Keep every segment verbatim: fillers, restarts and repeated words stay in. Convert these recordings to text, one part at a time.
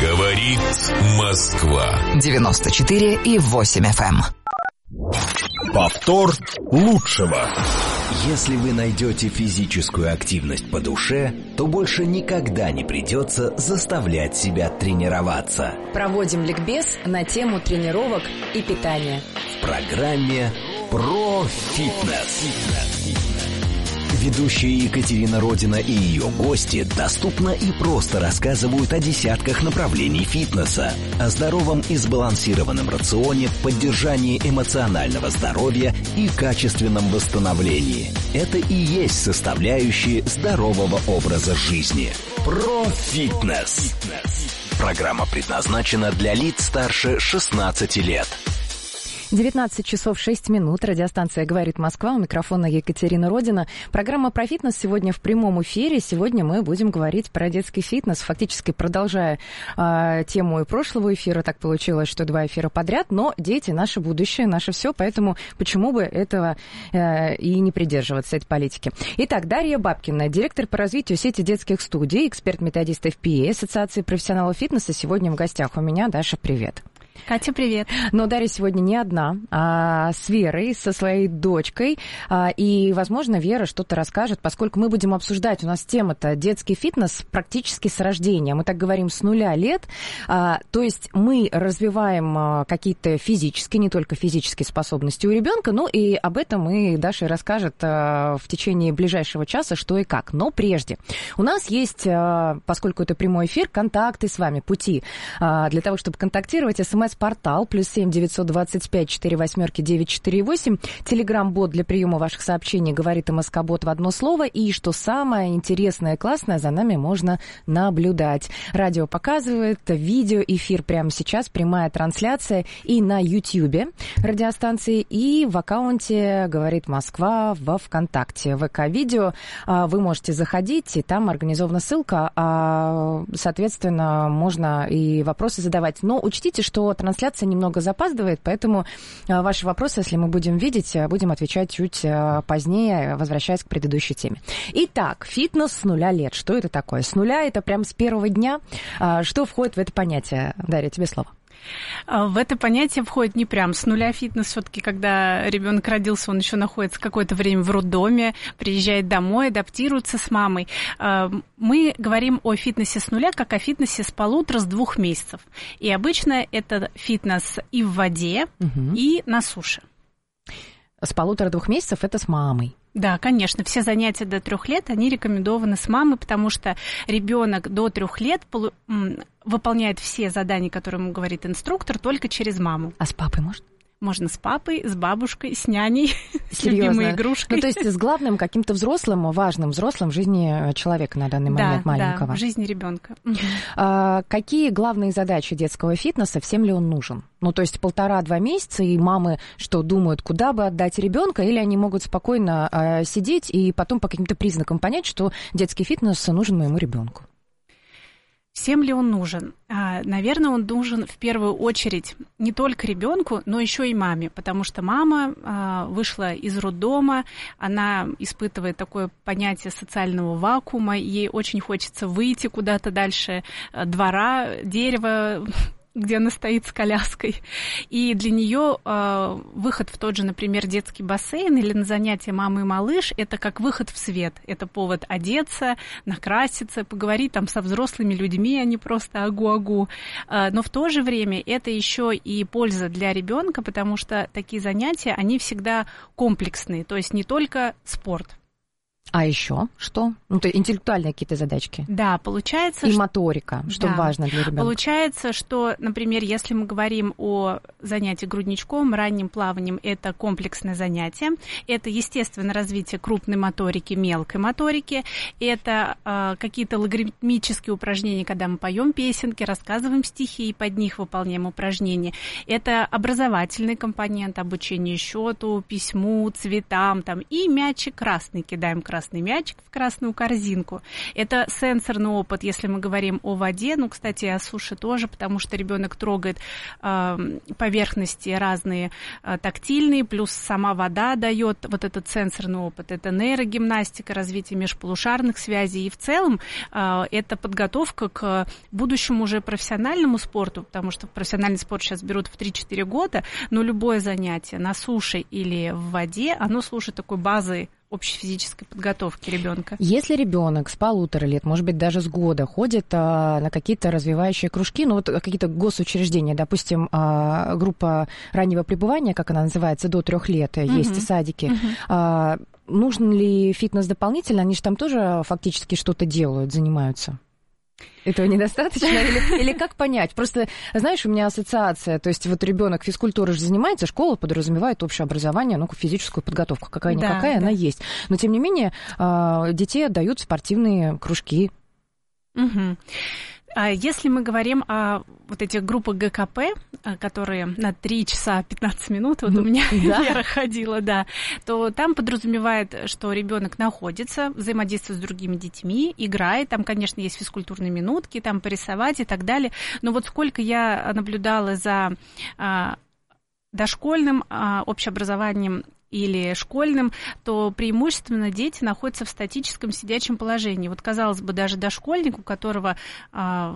Говорит Москва. девяносто четыре и восемь эф эм. Повтор лучшего. Если вы найдете физическую активность по душе, то больше никогда не придется заставлять себя тренироваться. Проводим ликбез на тему тренировок и питания. В программе «Про фитнес». Ведущая Екатерина Родина и ее гости доступно и просто рассказывают о десятках направлений фитнеса, о здоровом и сбалансированном рационе, поддержании эмоционального здоровья и качественном восстановлении. Это и есть составляющие здорового образа жизни. Про фитнес. Программа предназначена для лиц старше шестнадцати лет. девятнадцать часов шесть минут. Радиостанция «Говорит Москва». У микрофона Екатерина Родина. Программа про фитнес сегодня в прямом эфире. Сегодня мы будем говорить про детский фитнес, фактически продолжая э, тему и прошлого эфира. Так получилось, что два эфира подряд. Но дети — наше будущее, наше все. Поэтому почему бы этого э, и не придерживаться, этой политики. Итак, Дарья Бабкина, директор по развитию сети детских студий, эксперт-методист эф пи эй, Ассоциации профессионалов фитнеса. Сегодня в гостях у меня. Даша, привет. Катя, привет. Но Дарья сегодня не одна, а с Верой, со своей дочкой. И, возможно, Вера что-то расскажет, поскольку мы будем обсуждать, у нас тема-то детский фитнес практически с рождения. Мы так говорим с нуля лет. То есть мы развиваем какие-то физические, не только физические способности у ребенка, но и об этом и Даша расскажет в течение ближайшего часа, что и как. Но прежде у нас есть, поскольку это прямой эфир, контакты с вами, пути для того, чтобы контактировать. СМС-портал плюс семь девятьсот двадцать пять четыре восьмерки девять четыре восемь. Телеграм-бот для приема ваших сообщений «Говорит МСК-бот» в одно слово. И, что самое интересное и классное, за нами можно наблюдать. Радио показывает, видеоэфир прямо сейчас, прямая трансляция и на Ютьюбе радиостанции, и в аккаунте «Говорит Москва» во ВКонтакте. ВК-видео вы можете заходить, и там организована ссылка. Соответственно, можно и вопросы задавать. Но учтите, что трансляция немного запаздывает, поэтому ваши вопросы, если мы будем видеть, будем отвечать чуть позднее, возвращаясь к предыдущей теме. Итак, фитнес с нуля лет. Что это такое? С нуля — это прям с первого дня. Что входит в это понятие? Дарья, тебе слово. В это понятие входит не прям с нуля фитнес. Все-таки, когда ребенок родился, он еще находится какое-то время в роддоме, приезжает домой, адаптируется с мамой. Мы говорим о фитнесе с нуля, как о фитнесе с полутора, с двух месяцев. И обычно это фитнес и в воде, угу. и на суше. С полутора-двух месяцев это с мамой. Да, конечно, все занятия до трех лет, они рекомендованы с мамой, потому что ребенок до трех лет полу... выполняет все задания, которые ему говорит инструктор, только через маму. А с папой может? Можно с папой, с бабушкой, с няней, с Серьезно? любимой игрушкой. Ну, то есть с главным каким-то взрослым, важным взрослым в жизни человека на данный момент, да, маленького. Да, в жизни ребенка. А, какие главные задачи детского фитнеса, всем ли он нужен? Ну, то есть полтора-два месяца, и мамы что, думают, куда бы отдать ребенка, или они могут спокойно а, сидеть и потом по каким-то признакам понять, что детский фитнес нужен моему ребенку? Всем ли он нужен? Наверное, он нужен в первую очередь не только ребенку, но еще и маме, потому что мама вышла из роддома, она испытывает такое понятие социального вакуума, ей очень хочется выйти куда-то дальше двора, дерева, где она стоит с коляской. И для нее э, выход в тот же, например, детский бассейн или на занятия «Мама и малыш» — это как выход в свет. Это повод одеться, накраситься, поговорить там со взрослыми людьми, а не просто агу-агу. Э, но в то же время это еще и польза для ребенка, потому что такие занятия, они всегда комплексные, то есть не только спорт. А еще что? Ну, то интеллектуальные какие-то задачки. Да, получается... И моторика, что да. важно для ребенка. Получается, что, например, если мы говорим о занятии грудничком, ранним плаванием, это комплексное занятие. Это, естественно, развитие крупной моторики, мелкой моторики. Это э, какие-то логарифмические упражнения, когда мы поем песенки, рассказываем стихи и под них выполняем упражнения. Это образовательный компонент, обучение счету, письму, цветам. Там, и мячик красный кидаем красный. красный мячик в красную корзинку. Это сенсорный опыт, если мы говорим о воде, ну, кстати, о суше тоже, потому что ребенок трогает э, поверхности разные э, тактильные, плюс сама вода дает вот этот сенсорный опыт. Это нейрогимнастика, развитие межполушарных связей. И в целом э, это подготовка к будущему уже профессиональному спорту, потому что в профессиональный спорт сейчас берут в три-четыре года, но любое занятие на суше или в воде, оно служит такой базой общей физической подготовки ребенка. Если ребенок с полутора лет, может быть, даже с года ходит а, на какие-то развивающие кружки, ну вот какие-то госучреждения, допустим, а, группа раннего пребывания, как она называется, до трех лет, uh-huh. есть и садики, uh-huh. а, нужен ли фитнес дополнительно? Они же там тоже фактически что-то делают, занимаются. Этого недостаточно? Или, или как понять? Просто, знаешь, у меня ассоциация, то есть вот ребенок физкультурой же занимается, школа подразумевает общее образование, ну, физическую подготовку, какая-никакая, да, она да. есть. Но, тем не менее, детей отдают в спортивные кружки. Угу. Если мы говорим о вот этих группах ГКП, которые на три часа пятнадцать минут, вот у меня да? Вера ходила, да, то там подразумевает, что ребенок находится, взаимодействует с другими детьми, играет, там, конечно, есть физкультурные минутки, там порисовать и так далее, но вот сколько я наблюдала за а, дошкольным а, общеобразованием или школьным, то преимущественно дети находятся в статическом сидячем положении. Вот, казалось бы, даже дошкольник, у которого а,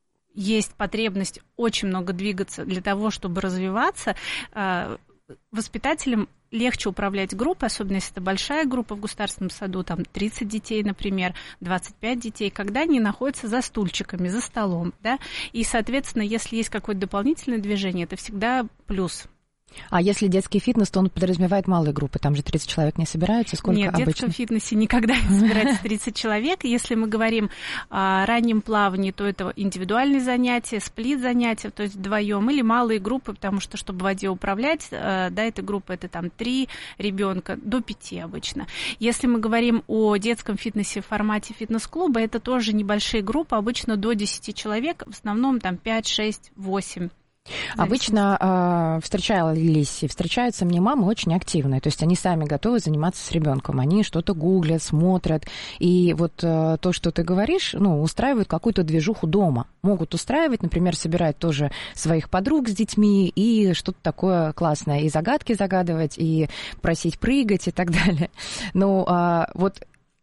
есть потребность очень много двигаться для того, чтобы развиваться, а, воспитателям легче управлять группой, особенно если это большая группа в государственном саду, там тридцать детей, например, двадцать пять детей, когда они находятся за стульчиками, за столом, да, и, соответственно, если есть какое-то дополнительное движение, это всегда плюс. А если детский фитнес, то он подразумевает малые группы, там же тридцать человек не собираются, сколько Нет, обычно? Нет, в детском фитнесе никогда не собирается тридцать человек. Если мы говорим о раннем плавании, то это индивидуальные занятия, сплит-занятия, то есть вдвоем, или малые группы, потому что, чтобы в воде управлять, да, эта группа, это там три ребенка, до пяти обычно. Если мы говорим о детском фитнесе в формате фитнес-клуба, это тоже небольшие группы, обычно до десяти человек, в основном там пять, шесть, восемь. Обычно э, встречались и встречаются мне мамы очень активные, то есть они сами готовы заниматься с ребенком, они что-то гуглят, смотрят, и вот э, то, что ты говоришь, ну, устраивают какую-то движуху дома, могут устраивать, например, собирать тоже своих подруг с детьми и что-то такое классное, и загадки загадывать, и просить прыгать и так далее. Ну, э, вот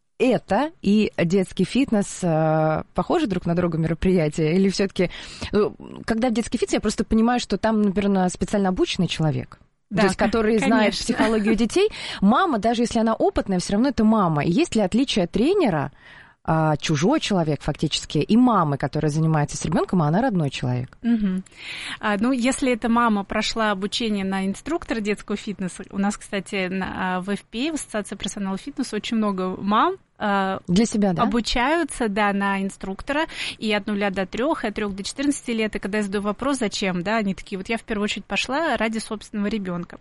это и детский фитнес э, похожи друг на друга мероприятия? Или все-таки, ну, когда в детский фитнес, я просто понимаю, что там, наверное, специально обученный человек, да, то есть, который конечно. Знает психологию детей. Мама, даже если она опытная, все равно это мама. И есть ли отличие тренера, э, чужой человек фактически, и мамы, которая занимается с ребенком, а она родной человек? Угу. А, ну, если эта мама прошла обучение на инструктора детского фитнеса, у нас, кстати, на, в эф пи эй, в Ассоциации профессионального фитнеса, очень много мам, для себя, да? Обучаются, да, на инструктора, и от нуля до трех, и от трех до четырнадцати лет, и когда я задаю вопрос, зачем, да, они такие, вот я в первую очередь пошла ради собственного ребенка.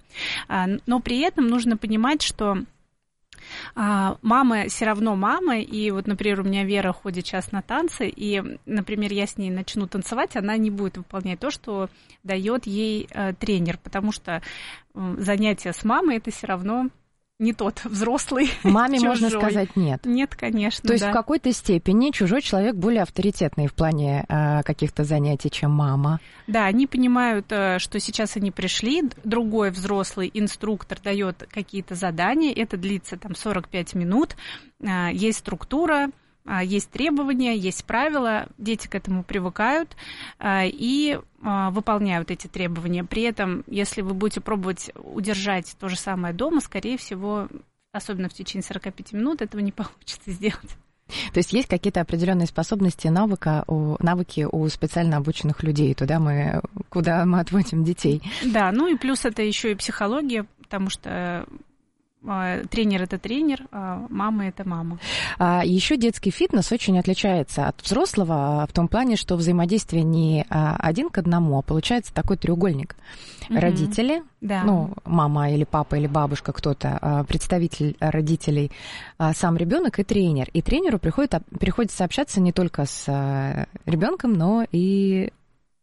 Но при этом нужно понимать, что мама все равно мама, и вот, например, у меня Вера ходит сейчас на танцы, и, например, я с ней начну танцевать, она не будет выполнять то, что дает ей тренер, потому что занятие с мамой — это все равно не тот взрослый. Маме чужой. Можно сказать нет. Нет, конечно. То есть да. в какой-то степени чужой человек более авторитетный в плане э, каких-то занятий, чем мама. Да, они понимают, что сейчас они пришли, другой взрослый инструктор дает какие-то задания, это длится там сорок пять минут, э, есть структура, есть требования, есть правила, дети к этому привыкают и выполняют эти требования. При этом, если вы будете пробовать удержать то же самое дома, скорее всего, особенно в течение сорок пять минут, этого не получится сделать. То есть есть какие-то определенные способности, навыка, у, навыки у специально обученных людей, туда мы, куда мы отводим детей. Да, ну и плюс это еще и психология, потому что тренер – это тренер, а мама – это мама. А еще детский фитнес очень отличается от взрослого в том плане, что взаимодействие не один к одному, а получается такой треугольник. Mm-hmm. Родители, да. ну, мама или папа или бабушка, кто-то, представитель родителей, сам ребенок и тренер. И тренеру приходит, приходится общаться не только с ребенком, но и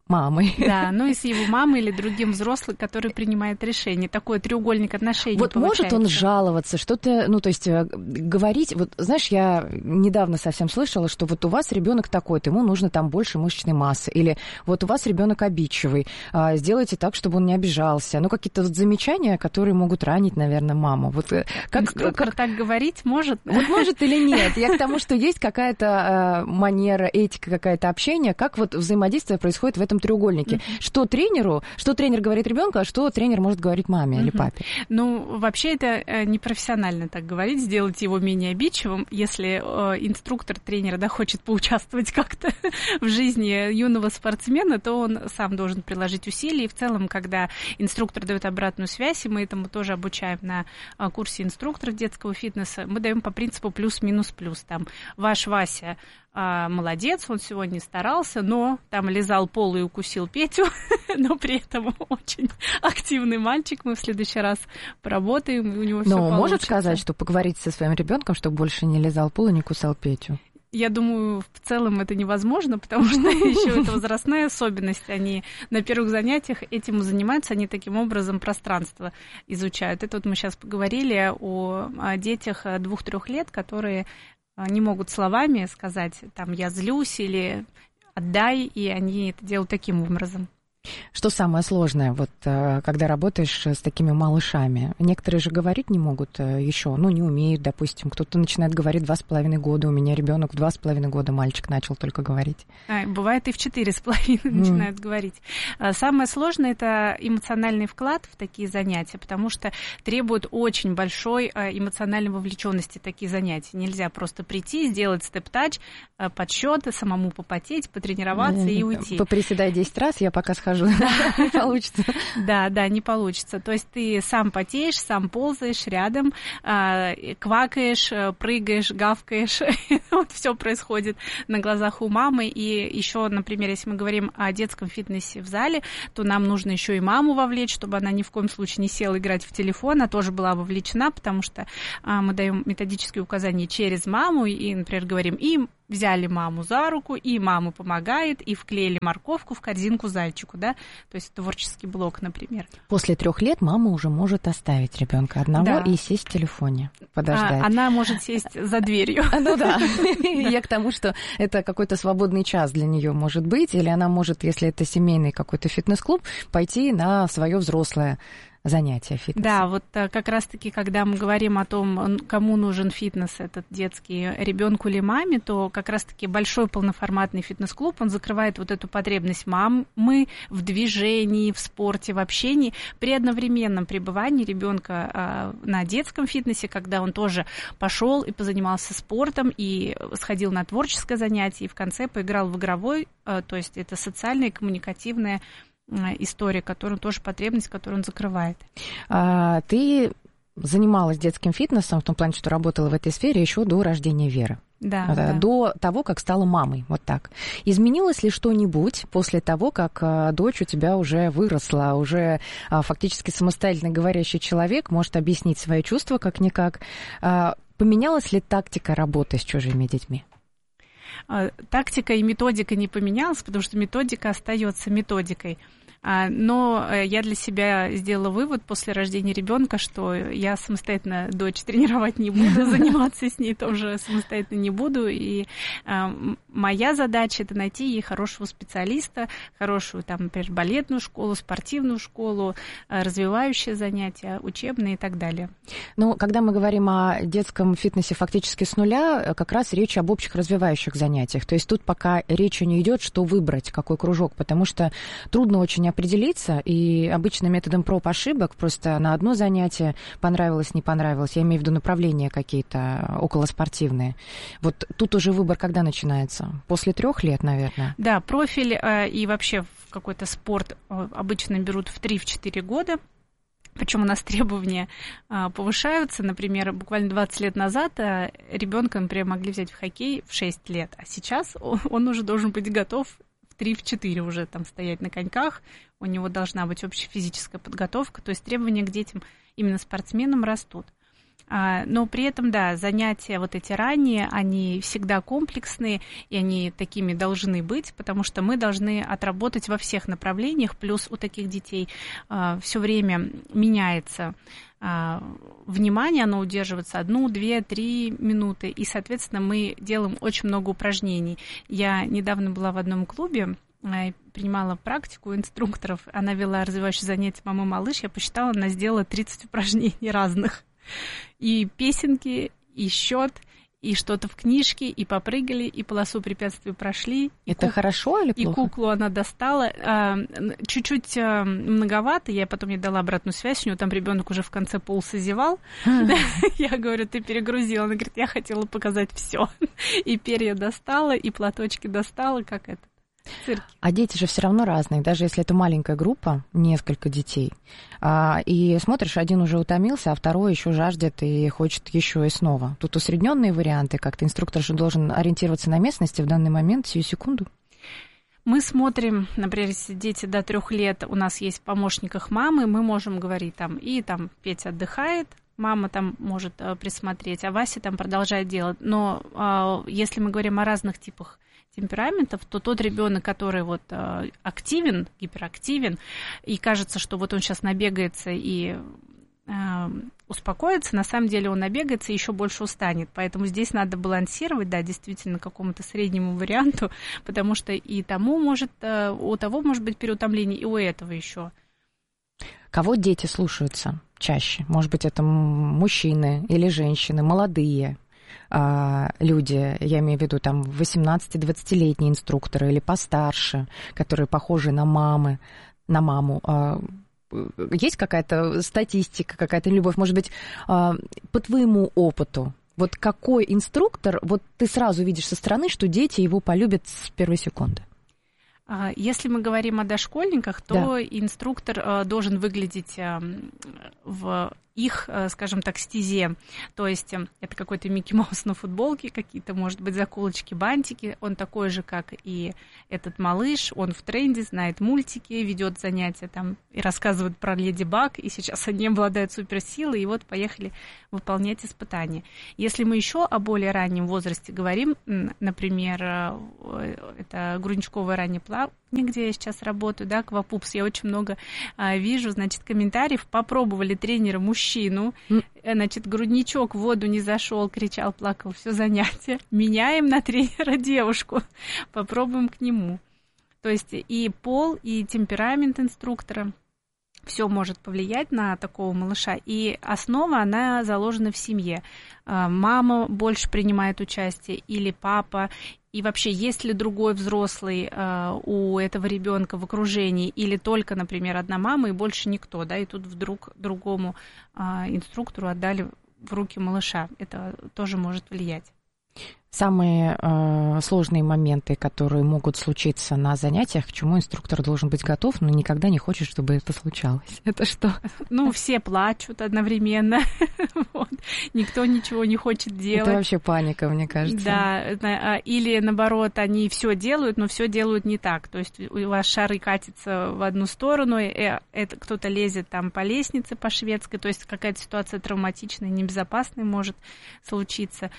мамой. Да, ну и с его мамой или другим взрослым, который принимает решение. Такой треугольник отношений Вот получается. может он жаловаться, что-то, ну, то есть говорить, вот, знаешь, я недавно совсем слышала, что вот у вас ребенок такой-то, ему нужно там больше мышечной массы, или вот у вас ребенок обидчивый, сделайте так, чтобы он не обижался. Ну, какие-то вот замечания, которые могут ранить, наверное, маму. Вот как, Инструктор как... так говорить может? Вот может или нет? Я к тому, что есть какая-то манера, этика, какая-то общение, как вот взаимодействие происходит в этом треугольнике. Mm-hmm. Что тренеру, что тренер говорит ребенку, а что тренер может говорить маме mm-hmm. или папе? Ну, вообще это непрофессионально так говорить, сделать его менее обидчивым. Если э, инструктор тренера да, хочет поучаствовать как-то в жизни юного спортсмена, то он сам должен приложить усилия. И в целом, когда инструктор дает обратную связь, и мы этому тоже обучаем на э, курсе инструкторов детского фитнеса, мы даем по принципу плюс-минус-плюс. Там ваш Вася э, молодец, он сегодня старался, но там лизал пол и укусил Петю, но при этом очень активный мальчик. Мы в следующий раз поработаем, и у него все получится. Но может сказать, что поговорить со своим ребенком, чтобы больше не лизал пол и не кусал Петю? Я думаю, в целом это невозможно, потому что еще это возрастная особенность. Они на первых занятиях этим занимаются, они таким образом пространство изучают. Это вот мы сейчас поговорили о, о детях двух-трех лет, которые не могут словами сказать, там, я злюсь или отдай, и они это делают таким образом. Что самое сложное, вот, когда работаешь с такими малышами? Некоторые же говорить не могут еще, ну, не умеют, допустим. Кто-то начинает говорить два с половиной года. У меня ребенок в два с половиной года, мальчик начал только говорить. А, бывает и в четыре с половиной mm. начинают говорить. Самое сложное – это эмоциональный вклад в такие занятия, потому что требуют очень большой эмоциональной вовлеченности такие занятия. Нельзя просто прийти, сделать степ-тач, подсчеты, самому попотеть, потренироваться mm. и уйти. Поприседай десять раз, я пока схожу. Не получится. Да, да, не получится. То есть ты сам потеешь, сам ползаешь рядом, квакаешь, прыгаешь, гавкаешь. Вот все происходит на глазах у мамы. И еще, например, если мы говорим о детском фитнесе в зале, то нам нужно еще и маму вовлечь, чтобы она ни в коем случае не села играть в телефон, а тоже была вовлечена, потому что мы даем методические указания через маму и, например, говорим им, взяли маму за руку, и мама помогает, и вклеили морковку в корзинку зайчику, да, то есть творческий блок, например. После трех лет мама уже может оставить ребенка одного да. и сесть в телефоне, подождать. А, она может сесть за дверью. Ну да, я к тому, что это какой-то свободный час для нее может быть, или она может, если это семейный какой-то фитнес-клуб, пойти на свое взрослое занятия фитнесом. Да, вот как раз-таки, когда мы говорим о том, кому нужен фитнес этот детский, ребенку или маме, то как раз-таки большой полноформатный фитнес-клуб, он закрывает вот эту потребность мамы в движении, в спорте, в общении при одновременном пребывании ребенка на детском фитнесе, когда он тоже пошел и позанимался спортом, и сходил на творческое занятие, и в конце поиграл в игровой, то есть это социальное, коммуникативное история, которую тоже потребность, которую он закрывает. А, ты занималась детским фитнесом, в том плане, что работала в этой сфере еще до рождения Веры. Да, до да. До того, как стала мамой, вот так. Изменилось ли что-нибудь после того, как дочь у тебя уже выросла, уже фактически самостоятельно говорящий человек, может объяснить свои чувства как-никак? Поменялась ли тактика работы с чужими детьми? Тактика и методика не поменялась, потому что методика остается методикой. Но я для себя сделала вывод после рождения ребенка, что я самостоятельно дочь тренировать не буду, заниматься с ней тоже самостоятельно не буду. И моя задача – это найти ей хорошего специалиста, хорошую, там, например, балетную школу, спортивную школу, развивающие занятия, учебные и так далее. Ну, когда мы говорим о детском фитнесе фактически с нуля, как раз речь об общих развивающих занятиях. То есть тут пока речи не идет, что выбрать, какой кружок, потому что трудно очень определиться, и обычно методом проб ошибок просто на одно занятие понравилось, не понравилось. Я имею в виду направления какие-то околоспортивные. Вот тут уже выбор когда начинается? После трех лет, наверное? Да, профиль э, и вообще в какой-то спорт обычно берут в три-четыре года. Причем у нас требования а, повышаются. Например, буквально двадцать лет назад а, ребенка, например, могли взять в хоккей в шесть лет, а сейчас он, он уже должен быть готов в три-четыре уже там стоять на коньках. У него должна быть общая физическая подготовка. То есть требования к детям, именно спортсменам, растут. Но при этом, да, занятия вот эти ранние, они всегда комплексные, и они такими должны быть, потому что мы должны отработать во всех направлениях, плюс у таких детей все время меняется внимание, оно удерживается одну, две, три минуты, и, соответственно, мы делаем очень много упражнений. Я недавно была в одном клубе, принимала практику инструкторов, она вела развивающие занятия «Мама-малыш», я посчитала, она сделала тридцать упражнений разных. И песенки, и счет, и что-то в книжке, и попрыгали, и полосу препятствий прошли. Это кук... хорошо или плохо? И куклу она достала. Чуть-чуть многовато, я потом ей дала обратную связь, у нее там ребенок уже в конце полза зевал. Я говорю, ты перегрузила. Она говорит, я хотела показать все. И перья достала, и платочки достала, как это. Цирки. А дети же все равно разные, даже если это маленькая группа, несколько детей, а, и смотришь, один уже утомился, а второй еще жаждет и хочет еще и снова. Тут усредненные варианты, как-то инструктор же должен ориентироваться на местности в данный момент, сию секунду. Мы смотрим, например, если дети до трех лет, у нас есть в помощниках мамы, мы можем говорить там, и там Петя отдыхает, мама там может а, присмотреть, а Вася там продолжает делать. Но а, если мы говорим о разных типах темпераментов, то тот ребенок, который вот э, активен, гиперактивен, и кажется, что вот он сейчас набегается и э, успокоится, на самом деле он набегается и еще больше устанет. Поэтому здесь надо балансировать, да, действительно, какому-то среднему варианту, потому что и тому может, э, у того может быть переутомление, и у этого еще. Кого дети слушаются чаще? Может быть, это мужчины или женщины, молодые люди, я имею в виду там восемнадцати-двадцатилетние инструкторы или постарше, которые похожи на мамы, на маму. Есть какая-то статистика, какая-то любовь? Может быть, по твоему опыту, вот какой инструктор, вот ты сразу видишь со стороны, что дети его полюбят с первой секунды? Если мы говорим о дошкольниках, то да. инструктор должен выглядеть в их, скажем так, стезе. То есть это какой-то Микки Маус на футболке, какие-то, может быть, заколочки, бантики. Он такой же, как и этот малыш. Он в тренде, знает мультики, ведет занятия там и рассказывает про Леди Баг. И сейчас они обладают суперсилой, и вот поехали выполнять испытания. Если мы еще о более раннем возрасте говорим, например, это грудничковое раннее плавание, где я сейчас работаю, да, Аквапупс, я очень много а, вижу, значит, комментариев. Попробовали тренера мужчину, mm. значит, грудничок в воду не зашел, кричал, плакал, все занятие. Меняем на тренера девушку, попробуем к нему. То есть и пол, и темперамент инструктора, все может повлиять на такого малыша. И основа, она заложена в семье. Мама больше принимает участие или папа. И вообще, есть ли другой взрослый э, у этого ребенка в окружении, или только, например, одна мама и больше никто, да, и тут вдруг другому э, инструктору отдали в руки малыша. Это тоже может влиять. Самые э, сложные моменты, которые могут случиться на занятиях, к чему инструктор должен быть готов, но никогда не хочет, чтобы это случалось. Это что? Ну, все плачут одновременно. Вот. Никто ничего не хочет делать. Это вообще паника, мне кажется. Да, или наоборот, они все делают, но все делают не так. То есть у вас шары катятся в одну сторону, это кто-то лезет там по лестнице, по шведской, то есть какая-то ситуация травматичная, небезопасная может случиться.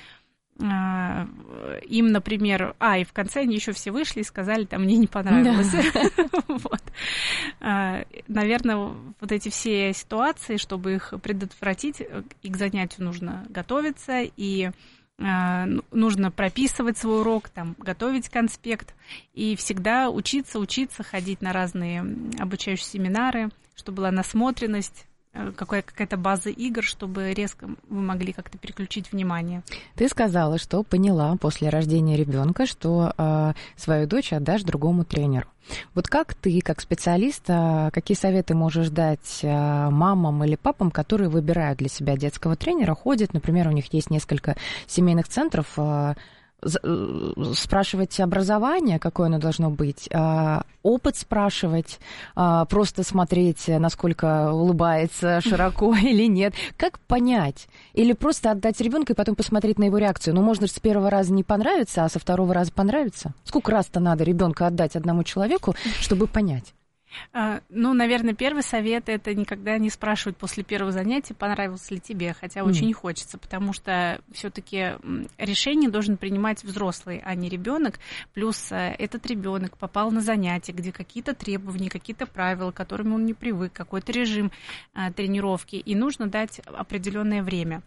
Им, например, а, и в конце они еще все вышли и сказали, там, мне не понравилось. Вот. Наверное, вот эти все ситуации, чтобы их предотвратить, и к занятию нужно готовиться, и нужно прописывать свой урок, там, готовить конспект, и всегда учиться, учиться, ходить на разные обучающие семинары, чтобы была насмотренность, какая-то база игр, чтобы резко вы могли как-то переключить внимание. Ты сказала, что поняла после рождения ребенка, что э, свою дочь отдашь другому тренеру. Вот как ты, как специалист, э, какие советы можешь дать э, мамам или папам, которые выбирают для себя детского тренера, ходят, например, у них есть несколько семейных центров, э, спрашивать образование, какое оно должно быть, опыт спрашивать, просто смотреть, насколько улыбается широко или нет. Как понять? Или просто отдать ребенка и потом посмотреть на его реакцию? Ну, можно же с первого раза не понравится, а со второго раза понравится. Сколько раз-то надо ребенка отдать одному человеку, чтобы понять? Ну, наверное, первый совет – это никогда не спрашивать после первого занятия, понравилось ли тебе, хотя очень не хочется, потому что все-таки решение должен принимать взрослый, а не ребенок. Плюс этот ребенок попал на занятие, где какие-то требования, какие-то правила, к которым он не привык, какой-то режим тренировки, и нужно дать определенное время.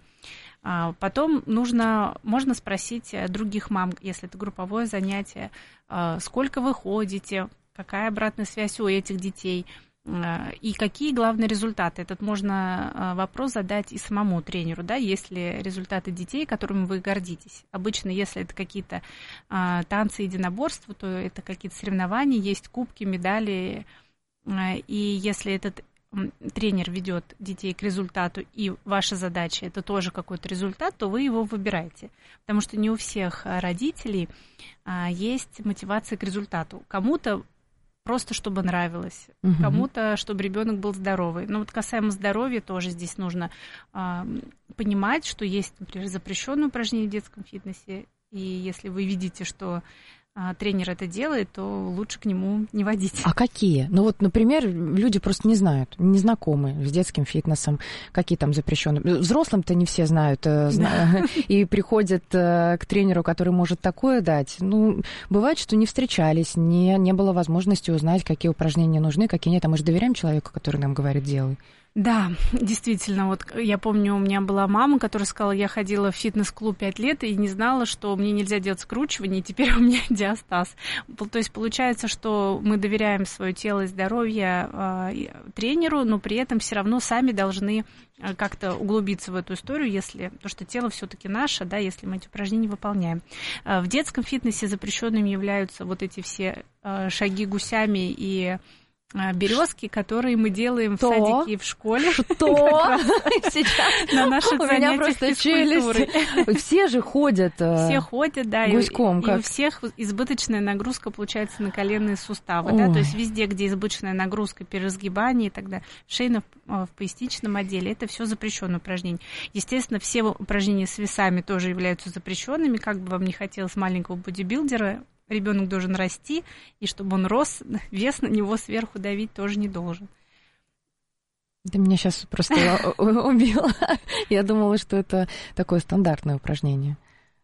Потом нужно, можно спросить других мам, если это групповое занятие, сколько вы ходите, какая обратная связь у этих детей и какие главные результаты. Этот можно вопрос задать и самому тренеру, да, есть ли результаты детей, которыми вы гордитесь. Обычно, если это какие-то танцы, единоборства, то это какие-то соревнования, есть кубки, медали, и если этот тренер ведет детей к результату, и ваша задача это тоже какой-то результат, то вы его выбираете. Потому что не у всех родителей есть мотивация к результату. Кому-то просто чтобы нравилось, угу. кому-то, чтобы ребенок был здоровый. Но вот касаемо здоровья, тоже здесь нужно э, понимать, что есть, например, запрещенные упражнения в детском фитнесе, и если вы видите, что э, тренер это делает, то лучше к нему не водить. А какие? Ну вот, например, люди просто не знают, не знакомы с детским фитнесом, какие там запрещенные. Взрослым-то не все знают, да. И приходят к тренеру, который может такое дать. Ну, бывает, что не встречались, не, не было возможности узнать, какие упражнения нужны, какие нет. А мы же доверяем человеку, который нам говорит, делай. Да, действительно, вот я помню, у меня была мама, которая сказала, я ходила в фитнес-клуб пять лет и не знала, что мне нельзя делать скручивание, и теперь у меня диастаз. То есть получается, что мы доверяем свое тело и здоровье э, тренеру, но при этом все равно сами должны как-то углубиться в эту историю, если, потому что тело все-таки наше, да, если мы эти упражнения выполняем. В детском фитнесе запрещенными являются вот эти все э, шаги гусями и березки, которые мы делаем Что? в садике и в школе. Что? Сейчас на наших занятиях физкультуры. Все же ходят Все ходят, да. Гуськом. И у всех избыточная нагрузка получается на коленные суставы. Да? То есть везде, где избыточная нагрузка, переразгибание и так далее, шейно в поясничном отделе, это все запрещенные упражнения. Естественно, все упражнения с весами тоже являются запрещенными. Как бы вам не хотелось маленького бодибилдера, ребенок должен расти, и чтобы он рос, вес на него сверху давить тоже не должен. Ты меня сейчас просто убила. Я думала, что это такое стандартное упражнение.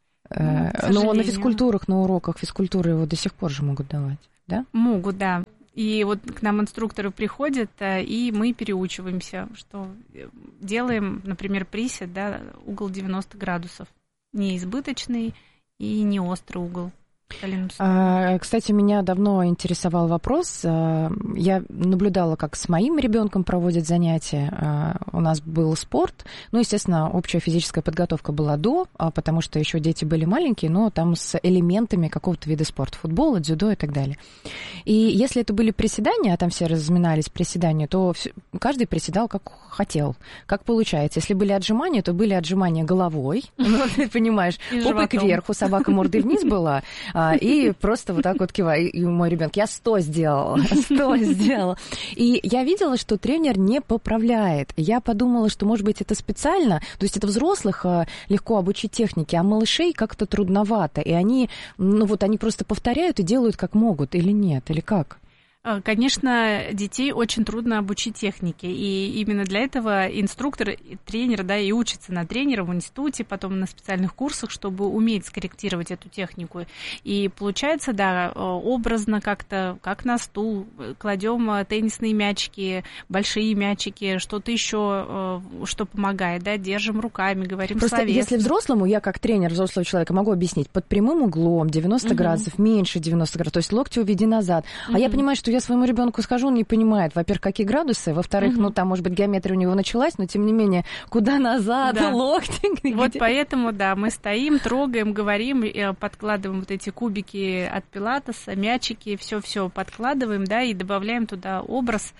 Но на физкультурах, на уроках физкультуры его до сих пор же могут давать, да? Могут, да. И вот к нам инструкторы приходят, и мы переучиваемся, что делаем, например, присед, да, угол девяносто градусов. Не избыточный и не острый угол. Кстати, меня давно интересовал вопрос. Я наблюдала, как с моим ребенком проводят занятия. У нас был спорт. Ну, естественно, общая физическая подготовка была до, потому что еще дети были маленькие, но там с элементами какого-то вида спорта. Футбола, дзюдо и так далее. И если это были приседания, а там все разминались приседания, то каждый приседал как хотел, как получается. Если были отжимания, то были отжимания головой. Ну, ты понимаешь, попой кверху, собака мордой вниз была. И просто вот так вот киваю. И мой ребенок, я сто сделала, сто сделала. И я видела, что тренер не поправляет. Я подумала, что, может быть, это специально. То есть это взрослых легко обучить технике, а малышей как-то трудновато. И они, ну вот они просто повторяют и делают как могут, или нет, или как? Конечно, детей очень трудно обучить технике, и именно для этого инструктор, тренер, да, и учится на тренера в институте, потом на специальных курсах, чтобы уметь скорректировать эту технику. И получается, да, образно как-то, как на стул, кладем теннисные мячики, большие мячики, что-то еще, что помогает, да, держим руками, говорим просто словесно. Если взрослому, я как тренер взрослого человека могу объяснить, под прямым углом девяносто угу. градусов, меньше девяносто градусов, то есть локти уведи назад. Угу. А я понимаю, что я своему ребенку скажу, он не понимает, во-первых, какие градусы, во-вторых, угу. ну, там, может быть, геометрия у него началась, но, тем не менее, куда назад, да. локти. Вот поэтому, да, мы стоим, трогаем, говорим, подкладываем вот эти кубики от пилатеса, мячики, все-все подкладываем, да, и добавляем туда образ,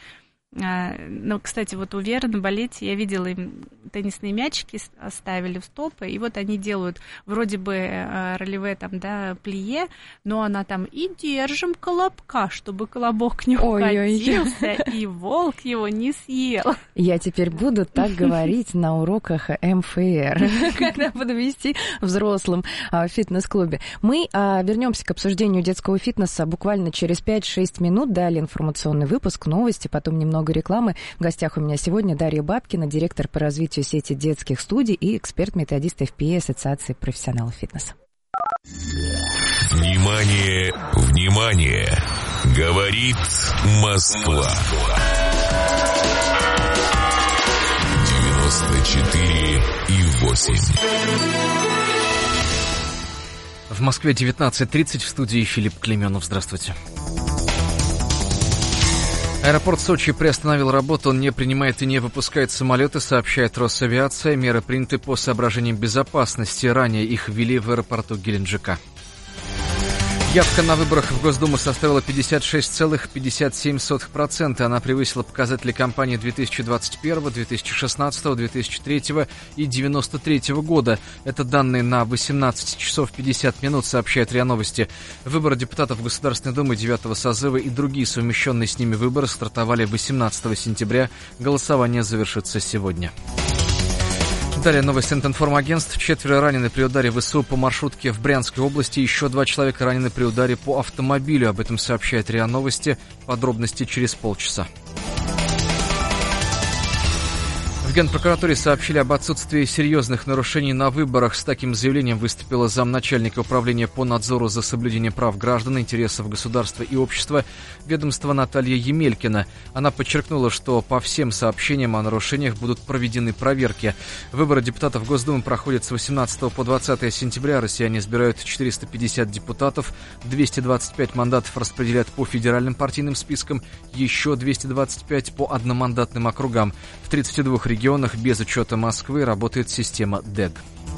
Ну, кстати, вот у Веры на балете я видела, им теннисные мячики оставили в стопы, и вот они делают вроде бы ролеве там, да, плие, но она там и держим колобка, чтобы колобок не укатился, и волк его не съел. Я теперь буду так говорить на уроках эм эф эр, когда буду вести взрослым в фитнес-клубе. Мы вернемся к обсуждению детского фитнеса буквально через пять-шесть минут. Далее информационный выпуск, новости, потом немного рекламы. В гостях у меня сегодня Дарья Бабкина, директор по развитию сети детских студий и эксперт-методист эф пи и Ассоциации профессионалов фитнеса. Внимание, внимание! Говорит Москва. девяносто четыре и восемь. В Москве девятнадцать тридцать, в студии Филипп Клейменов. Здравствуйте. Аэропорт Сочи приостановил работу, он не принимает и не выпускает самолеты, сообщает Росавиация. Меры приняты по соображениям безопасности. Ранее их ввели в аэропорту Геленджика. Явка на выборах в Госдуму составила пятьдесят шесть целых пятьдесят семь сотых процента. Она превысила показатели кампании две тысячи двадцать первого, две тысячи шестнадцатого, две тысячи третьего и девяносто третьего года. Это данные на восемнадцать часов пятьдесят минут, сообщает РИА Новости. Выборы депутатов Государственной Думы девятого созыва и другие совмещенные с ними выборы стартовали восемнадцатого сентября. Голосование завершится сегодня. Далее новость Информагентств. Четверо ранены при ударе ВСУ по маршрутке в Брянской области. Еще два человека ранены при ударе по автомобилю. Об этом сообщает РИА Новости. Подробности через полчаса. В Генпрокуратуре сообщили об отсутствии серьезных нарушений на выборах. С таким заявлением выступила замначальника управления по надзору за соблюдением прав граждан, интересов государства и общества ведомства Наталья Емелькина. Она подчеркнула, что по всем сообщениям о нарушениях будут проведены проверки. Выборы депутатов Госдумы проходят с восемнадцатого по двадцатое сентября. Россияне избирают четыреста пятьдесят депутатов, двести двадцать пять мандатов распределят по федеральным партийным спискам, еще двести двадцать пять по одномандатным округам. В тридцати двух регионах В регионах без учета Москвы работает система ДЭГ.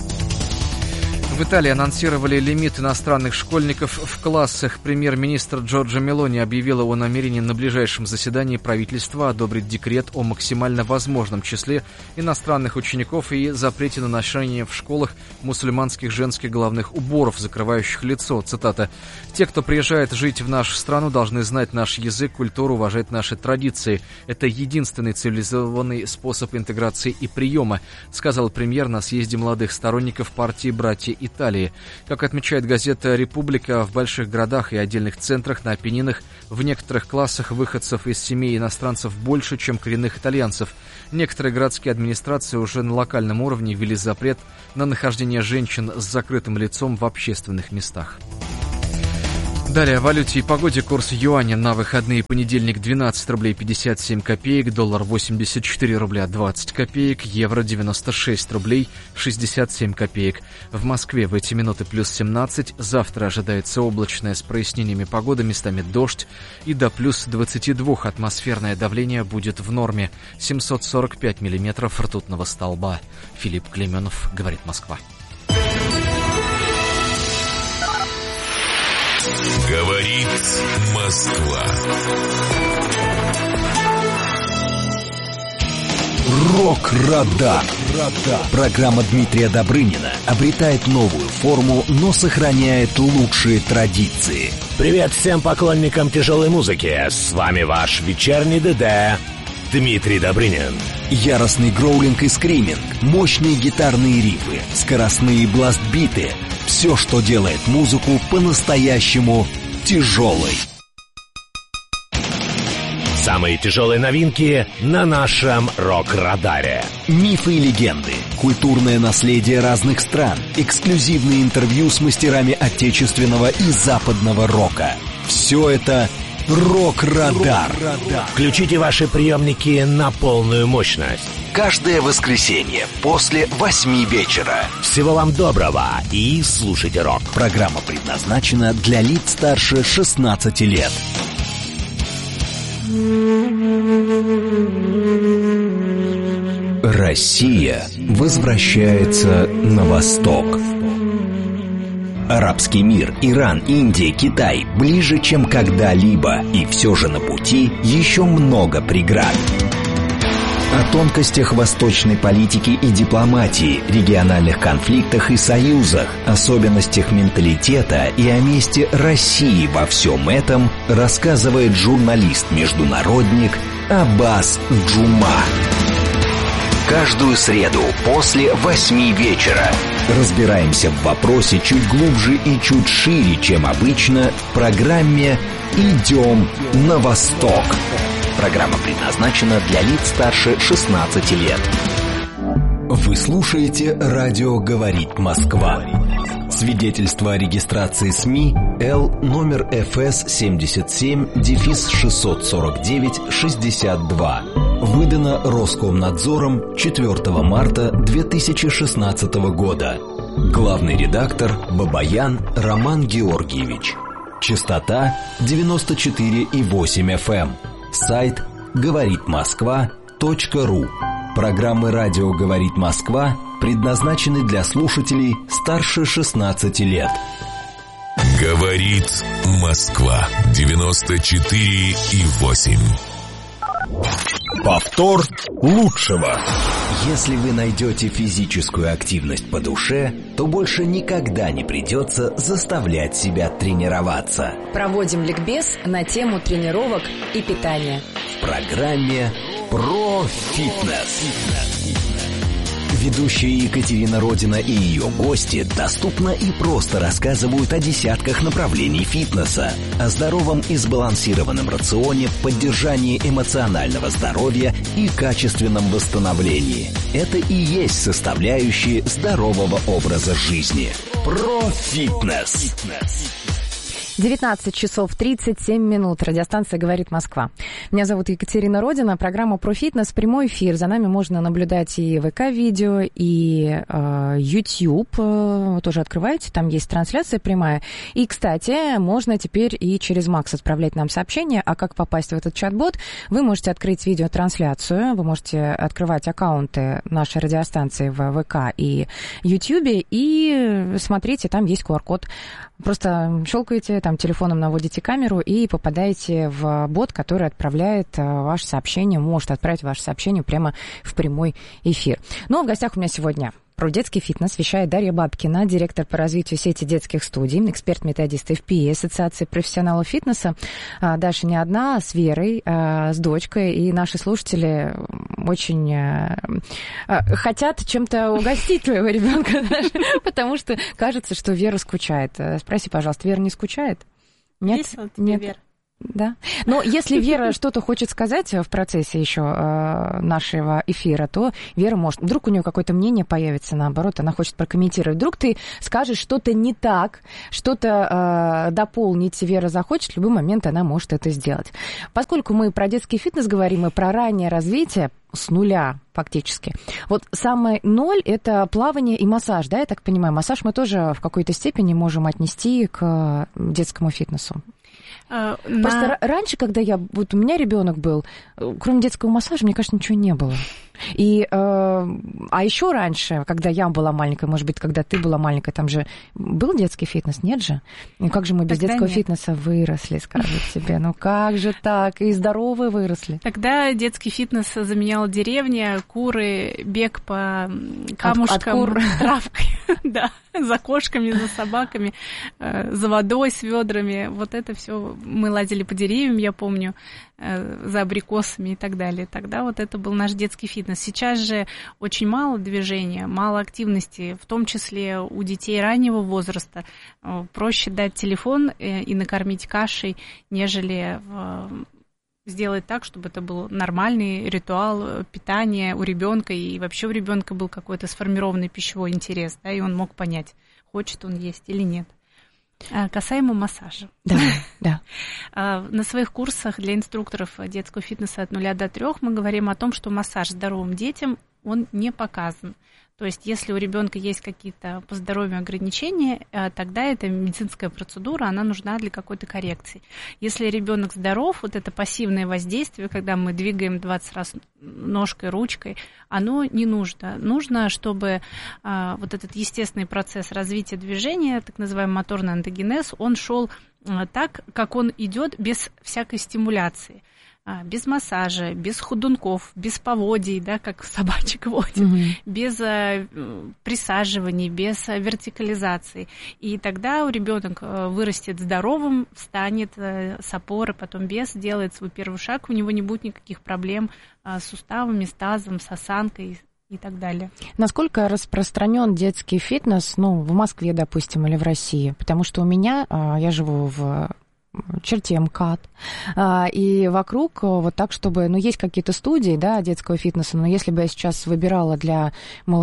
В Италии анонсировали лимит иностранных школьников в классах. Премьер-министр Джорджа Мелони объявила о намерении на ближайшем заседании правительства одобрить декрет о максимально возможном числе иностранных учеников и запрете на ношение в школах мусульманских женских головных уборов, закрывающих лицо. Цитата. «Те, кто приезжает жить в нашу страну, должны знать наш язык, культуру, уважать наши традиции. Это единственный цивилизованный способ интеграции и приема», сказал премьер на съезде молодых сторонников партии «Братья Италии». Как отмечает газета «Република», в больших городах и отдельных центрах на Апеннинах в некоторых классах выходцев из семей иностранцев больше, чем коренных итальянцев. Некоторые городские администрации уже на локальном уровне ввели запрет на нахождение женщин с закрытым лицом в общественных местах. Далее о валюте и погоде. Курс юаня на выходные: понедельник двенадцать рублей пятьдесят семь копеек, доллар восемьдесят четыре рубля двадцать копеек, евро девяносто шесть рублей шестьдесят семь копеек. В Москве в эти минуты плюс семнадцать, завтра ожидается облачная с прояснениями погода, местами дождь, и до плюс двадцати двух атмосферное давление будет в норме, семьсот сорок пять миллиметров ртутного столба. Филипп Клейменов, говорит Москва. Говорит Москва. Рок-радар. Программа Дмитрия Добрынина обретает новую форму, но сохраняет лучшие традиции. Привет всем поклонникам тяжелой музыки. С вами ваш вечерний ДД Дмитрий Добрынин. Яростный гроулинг и скриминг, мощные гитарные рифы, скоростные бласт-биты — все, что делает музыку по-настоящему тяжелой. Самые тяжелые новинки на нашем рок-радаре. Мифы и легенды, культурное наследие разных стран, эксклюзивные интервью с мастерами отечественного и западного рока. Все это Рок-радар. Включите ваши приемники на полную мощность. Каждое воскресенье после восьми вечера. Всего вам доброго и слушайте рок. Программа предназначена для лиц старше шестнадцати лет. Россия возвращается на восток. Арабский мир, Иран, Индия, Китай ближе, чем когда-либо. И все же на пути еще много преград. О тонкостях восточной политики и дипломатии, региональных конфликтах и союзах, особенностях менталитета и о месте России во всем этом рассказывает журналист-международник Аббас Джума. Каждую среду после восьми вечера разбираемся в вопросе чуть глубже и чуть шире, чем обычно, в программе «Идем на восток». Программа предназначена для лиц старше шестнадцати лет. Вы слушаете «Радио говорит Москва». Свидетельство о регистрации СМИ Л номер эф эс семьдесят семь шестьсот сорок девять шестьдесят два. Выдано Роскомнадзором четвёртого марта две тысячи шестнадцатого года. Главный редактор Бабаян Роман Георгиевич. Частота девяносто четыре и восемь эф эм. Сайт говорит москва точка ру. Программы «Радио говорит Москва» предназначены для слушателей старше шестнадцати лет. Говорит Москва. девяносто четыре и восемь. Повтор лучшего. Если вы найдете физическую активность по душе, то больше никогда не придется заставлять себя тренироваться. Проводим ликбез на тему тренировок и питания. В программе «Про фитнес». Ведущая Екатерина Родина и ее гости доступно и просто рассказывают о десятках направлений фитнеса, о здоровом и сбалансированном рационе, поддержании эмоционального здоровья и качественном восстановлении. Это и есть составляющие здорового образа жизни. Про фитнес. девятнадцать часов тридцать семь минут. Радиостанция «Говорит Москва». Меня зовут Екатерина Родина. Программа «Про фитнес». Прямой эфир. За нами можно наблюдать и ВК-видео, и э, YouTube. Вы тоже открываете. Там есть трансляция прямая. И, кстати, можно теперь и через Макс отправлять нам сообщения. А как попасть в этот чат-бот? Вы можете открыть видеотрансляцию. Вы можете открывать аккаунты нашей радиостанции в ВК и YouTube. И смотрите, там есть ку ар код. Просто щелкаете, там телефоном наводите камеру и попадаете в бот, который отправляет ваше сообщение, может отправить ваше сообщение прямо в прямой эфир. Ну, а в гостях у меня сегодня про детский фитнес вещает Дарья Бабкина, директор по развитию сети детских студий, эксперт-методист эф пи и, Ассоциации профессионалов фитнеса. Даша не одна, с Верой, с дочкой, и наши слушатели очень хотят чем-то угостить твоего ребенка, потому что кажется, что Вера скучает. Спроси, пожалуйста, Вера не скучает? Нет? Нет. Вера. Да. Но если Вера что-то хочет сказать в процессе еще э, нашего эфира, то Вера может... Вдруг у нее какое-то мнение появится, наоборот, она хочет прокомментировать. Вдруг ты скажешь что-то не так, что-то э, дополнить Вера захочет, в любой момент она может это сделать. Поскольку мы про детский фитнес говорим и про раннее развитие, с нуля фактически. Вот самый ноль – это плавание и массаж, да, я так понимаю? Массаж мы тоже в какой-то степени можем отнести к детскому фитнесу. Uh, Просто на... раньше, когда я, вот у меня ребенок был, кроме детского массажа, мне кажется, ничего не было. И, э, а еще раньше, когда я была маленькая, может быть, когда ты была маленькая, там же был детский фитнес, нет же? И как же мы без Тогда детского нет. фитнеса выросли, скажу тебе? Ну как же так? И здоровые выросли. Тогда детский фитнес заменял деревня, куры, бег по камушкам, травкой, да, за кошками, за собаками, за водой с ведрами. Вот это все мы лазили по деревьям, я помню, за абрикосами и так далее. Тогда вот это был наш детский фитнес. Сейчас же очень мало движения, мало активности, в том числе у детей раннего возраста. Проще дать телефон и накормить кашей, нежели сделать так, чтобы это был нормальный ритуал питания у ребенка, и вообще у ребенка был какой-то сформированный пищевой интерес, да, и он мог понять, хочет он есть или нет. Касаемо массажа. Да, да. На своих курсах для инструкторов детского фитнеса от нуля до трех мы говорим о том, что массаж здоровым детям, он не показан. То То есть, если у ребенка есть какие-то по здоровью ограничения, тогда эта медицинская процедура, она нужна для какой-то коррекции. Если ребенок здоров, вот это пассивное воздействие, когда мы двигаем двадцать раз ножкой, ручкой, оно не нужно. Нужно, чтобы а, вот этот естественный процесс развития движения, так называемый моторный андогенез, он шел а, так, как он идет без всякой стимуляции. Без массажа, без ходунков, без поводий, да, как собачек водят, mm-hmm. без э, присаживаний, без э, вертикализации. И тогда у ребенка вырастет здоровым, встанет э, с опоры, потом без, делает свой первый шаг, у него не будет никаких проблем э, с суставами, с тазом, с осанкой и так далее. Насколько распространен детский фитнес, ну, в Москве, допустим, или в России? Потому что у меня, э, я живу в черте МКАД, и вокруг вот так, чтобы, ну, есть какие-то студии, да, детского фитнеса, но если бы я сейчас выбирала для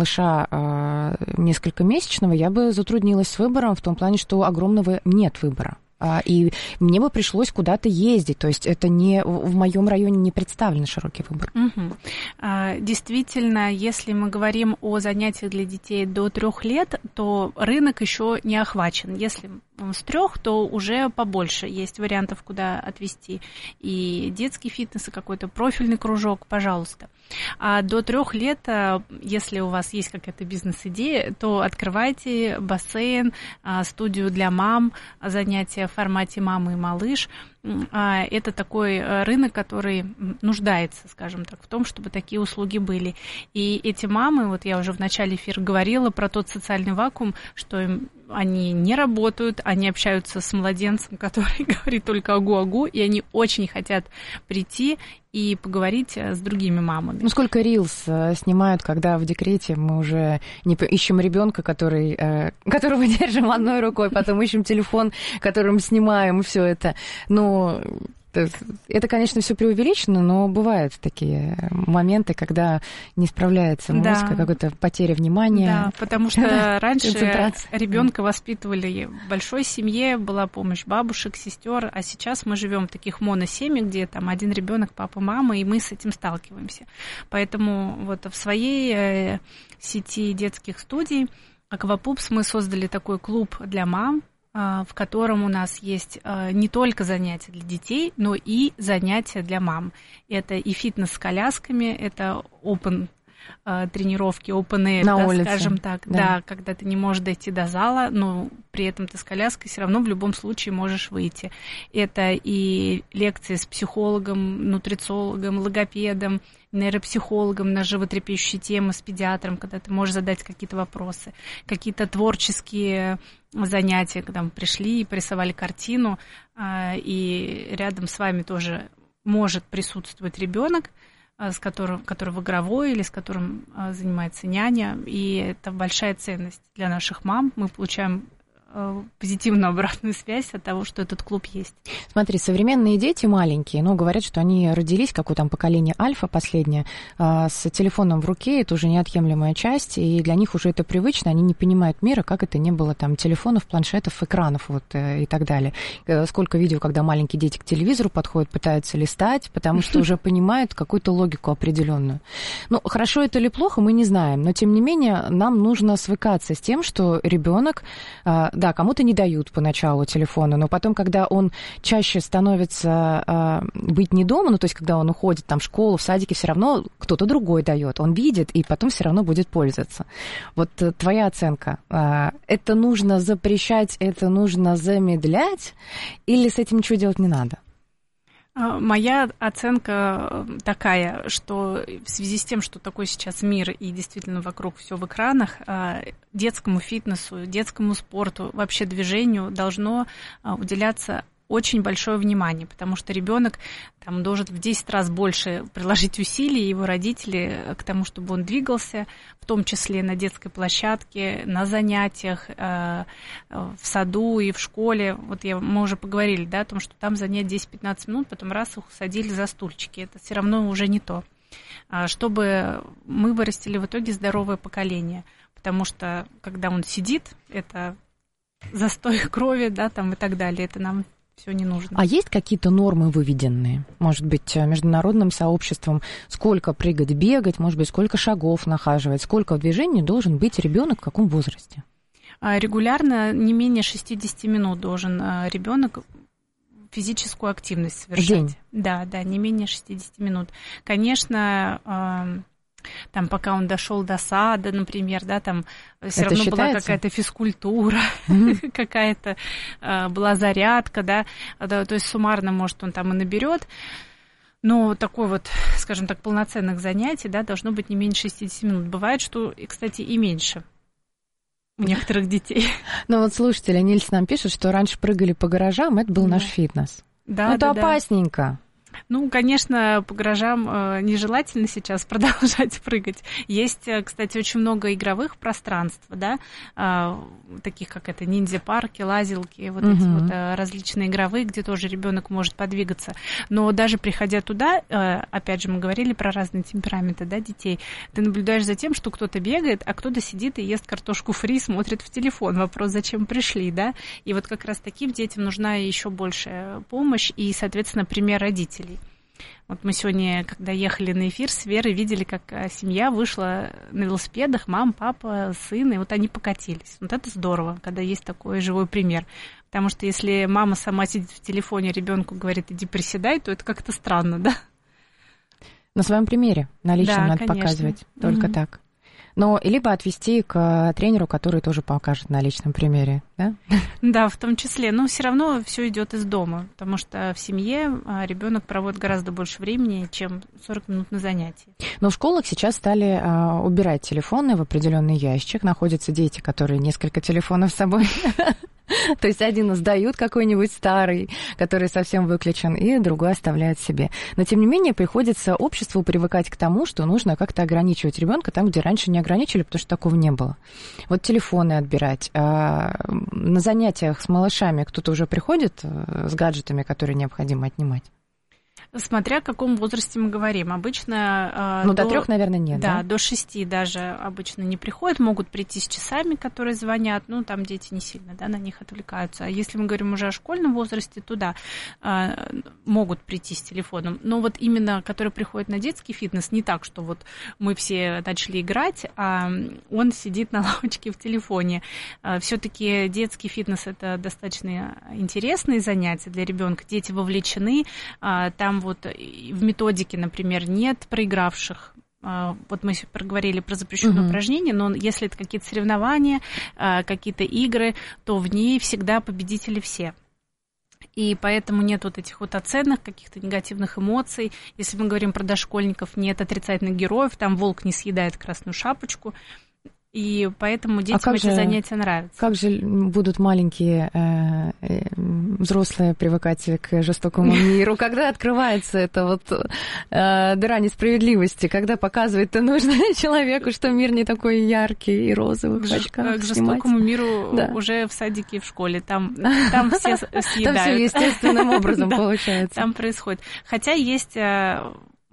малыша несколько месячного, я бы затруднилась с выбором в том плане, что огромного нет выбора. И мне бы пришлось куда-то ездить, то есть это не в моем районе не представлен широкий выбор. Угу. Действительно, если мы говорим о занятиях для детей до трех лет, то рынок еще не охвачен. Если с трех, то уже побольше есть вариантов, куда отвести. И детский фитнес, и какой-то профильный кружок, пожалуйста. А до трех лет, если у вас есть какая-то бизнес-идея, то открывайте бассейн, студию для мам, занятия в формате «мама и малыш». Это такой рынок, который нуждается, скажем так, в том, чтобы такие услуги были. И эти мамы, вот я уже в начале эфира говорила про тот социальный вакуум, что им они не работают, они общаются с младенцем, который говорит только агу-агу, и они очень хотят прийти и поговорить с другими мамами. Ну, сколько рилс снимают, когда в декрете мы уже не ищем ребенка, который, которого держим одной рукой, потом ищем телефон, которым снимаем все это. Ну, это, конечно, все преувеличено, но бывают такие моменты, когда не справляется мозг, да. Какая-то потеря внимания. Да, потому что раньше ребенка воспитывали в большой семье, была помощь бабушек, сестер, а сейчас мы живем в таких моносемьях, где там один ребенок, папа, мама, и мы с этим сталкиваемся. Поэтому вот в своей сети детских студий Аквапупс мы создали такой клуб для мам, в котором у нас есть не только занятия для детей, но и занятия для мам. Это и фитнес с колясками, это open тренировки, open air, на да, улице. Скажем так, да. Да, когда ты не можешь дойти до зала, но при этом ты с коляской все равно в любом случае можешь выйти. Это и лекции с психологом, нутрициологом, логопедом, нейропсихологом на животрепещущие темы, с педиатром, когда ты можешь задать какие-то вопросы, какие-то творческие занятия, когда мы пришли и порисовали картину, и рядом с вами тоже может присутствовать ребенок, с которым, который в игровой или с которым занимается няня, и это большая ценность для наших мам. Мы получаем позитивную обратную связь от того, что этот клуб есть. Смотри, современные дети маленькие, ну, говорят, что они родились, какое там поколение альфа последнее, с телефоном в руке, это уже неотъемлемая часть, и для них уже это привычно, они не понимают мира, как это не было там телефонов, планшетов, экранов вот, и так далее. Сколько видео, когда маленькие дети к телевизору подходят, пытаются листать, потому что уже понимают какую-то логику определенную. Ну, хорошо это или плохо, мы не знаем, но тем не менее нам нужно свыкаться с тем, что ребенок, да, кому-то не дают поначалу телефона, но потом, когда он чаще становится э, быть не дома, ну, то есть, когда он уходит там в школу, в садике, все равно кто-то другой дает, он видит, и потом все равно будет пользоваться. Вот э, твоя оценка, э, это нужно запрещать, это нужно замедлять, или с этим ничего делать не надо? Моя оценка такая, что в связи с тем, что такой сейчас мир и действительно вокруг все в экранах, детскому фитнесу, детскому спорту, вообще движению должно уделяться очень большое внимание, потому что ребенок там должен в десять раз больше приложить усилий, его родители, к тому, чтобы он двигался, в том числе на детской площадке, на занятиях, э, в саду и в школе. Вот я, мы уже поговорили, да, о том, что там занять десять-пятнадцать минут, потом раз их садили за стульчики. Это все равно уже не то. Чтобы мы вырастили в итоге здоровое поколение, потому что когда он сидит, это застой крови, да, там и так далее, это нам все не нужно. А есть какие-то нормы выведенные? Может быть, международным сообществом, сколько прыгать, бегать, может быть, сколько шагов нахаживать, сколько в движении должен быть ребенок в каком возрасте? Регулярно не менее шестьдесят минут должен ребенок физическую активность совершать. День? Да, да, не менее шестьдесят минут. Конечно, там, пока он дошел до сада, например, да, там все равно считается? Была какая-то физкультура, mm-hmm. какая-то была зарядка, да, то есть суммарно, может, он там и наберет. Но такой вот, скажем так, полноценных занятий, да, должно быть не меньше шестьдесят минут. Бывает, что, кстати, и меньше у некоторых детей. Ну вот слушатели, Нильс нам пишет, что раньше прыгали по гаражам, это был да. наш фитнес. Да, ну, это да, опасненько. Ну, конечно, по гаражам э, нежелательно сейчас продолжать прыгать. Есть, кстати, очень много игровых пространств, да, э, таких как это ниндзя-парки, лазилки, вот uh-huh. эти вот э, различные игровые, где тоже ребенок может подвигаться. Но даже приходя туда, э, опять же, мы говорили про разные темпераменты, да, детей, ты наблюдаешь за тем, что кто-то бегает, а кто-то сидит и ест картошку фри, смотрит в телефон. Вопрос, зачем пришли, да? И вот как раз таким детям нужна еще большая помощь и, соответственно, пример родителей. Вот мы сегодня, когда ехали на эфир с Верой, видели, как семья вышла на велосипедах, мама, папа, сын, и вот они покатились. Вот это здорово, когда есть такой живой пример. Потому что если мама сама сидит в телефоне, ребенку говорит, иди приседай, то это как-то странно, да? На своем примере, на личном да, надо конечно. показывать, только mm-hmm. так. Но либо отвести к тренеру, который тоже покажет на личном примере, да? Да, в том числе. Но все равно все идет из дома, потому что в семье ребенок проводит гораздо больше времени, чем сорок минут на занятии. Но в школах сейчас стали а, убирать телефоны в определенный ящик. Находятся дети, которые несколько телефонов с собой. То есть один сдают какой-нибудь старый, который совсем выключен, и другой оставляют себе. Но, тем не менее, приходится обществу привыкать к тому, что нужно как-то ограничивать ребенка там, где раньше не ограничивали, потому что такого не было. Вот телефоны отбирать. А на занятиях с малышами кто-то уже приходит с гаджетами, которые необходимо отнимать? Смотря о каком возрасте мы говорим. Обычно... Ну, до, до трех, наверное, нет, да? Да, до шести даже обычно не приходят. Могут прийти с часами, которые звонят. Ну, там дети не сильно, да, на них отвлекаются. А если мы говорим уже о школьном возрасте, то да, могут прийти с телефоном. Но вот именно, которые приходят на детский фитнес, не так, что вот мы все начали играть, а он сидит на лавочке в телефоне. Все-таки детский фитнес – это достаточно интересные занятия для ребенка. Дети вовлечены, там вот в методике, например, нет проигравших. Вот мы проговорили про запрещенные uh-huh. упражнения, но если это какие-то соревнования, какие-то игры, то в ней всегда победители все. И поэтому нет вот этих вот оценок, каких-то негативных эмоций. Если мы говорим про дошкольников, нет отрицательных героев, там волк не съедает красную шапочку. И поэтому детям а эти же, занятия нравятся. Как же будут маленькие э, э, взрослые привыкать к жестокому миру, когда открывается эта вот э, дыра несправедливости, когда показывает-то нужно человеку, что мир не такой яркий и розовый. К, к жестокому миру да. уже в садике и в школе. Там, там все съедают. Там все естественным образом получается. Там происходит. Хотя есть и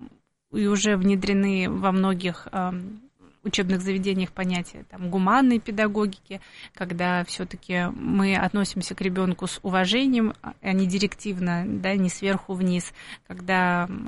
уже внедрены во многих учебных заведениях понятия там, гуманной педагогики, когда все-таки мы относимся к ребенку с уважением, а не директивно, да, не сверху вниз, когда